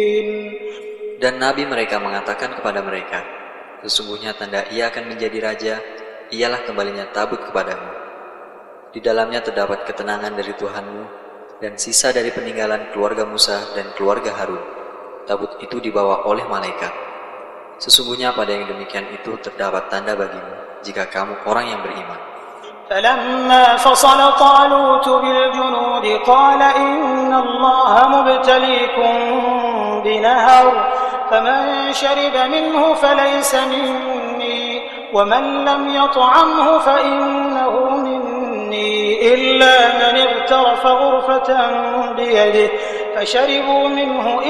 Dan Nabi mereka mengatakan kepada mereka, sesungguhnya tanda ia akan menjadi raja, ialah kembalinya tabut kepadamu. Di dalamnya terdapat ketenangan dari Tuhanmu, dan sisa dari peninggalan keluarga Musa dan keluarga Harun. Tabut itu dibawa oleh malaikat. Sesungguhnya pada yang demikian itu terdapat tanda bagimu, jika kamu orang yang beriman. فلما فصل طالوت بالجنود قال إن الله مبتليكم بنهر فمن شرب منه فليس مني ومن لم يطعمه فإنه مني إلا من اغترف غرفة بيده فشربوا منه